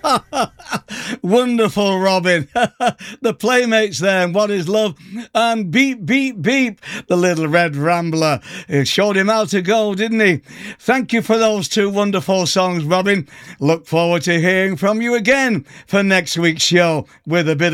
Wonderful, Robin. The Playmates there, and What Is Love, and Beep, Beep, Beep, the Little Red Rambler. It showed him how to go, didn't he? Thank you for those two wonderful songs, Robin. Look forward to hearing from you again for next week's show with a bit